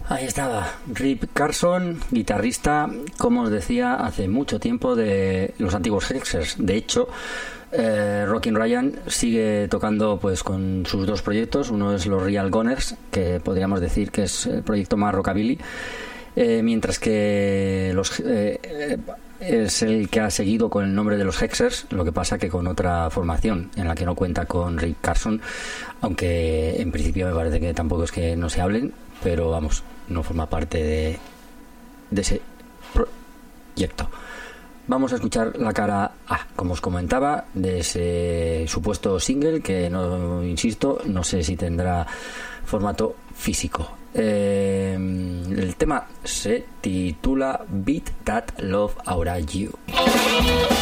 Ahí estaba, Rip Carson, guitarrista, como os decía, hace mucho tiempo de los antiguos Hexers. De hecho, Rockin' Ryan sigue tocando pues con sus dos proyectos. Uno es los Real Gunners, que podríamos decir que es el proyecto más rockabilly, mientras que es el que ha seguido con el nombre de los Hexers, lo que pasa que con otra formación en la que no cuenta con Rip Carson, aunque en principio me parece que tampoco es que no se hablen, pero vamos, no forma parte de ese proyecto. Vamos a escuchar la cara A, como os comentaba, de ese supuesto single que, no insisto, no sé si tendrá formato físico. El tema se titula Beat That Love Aura You.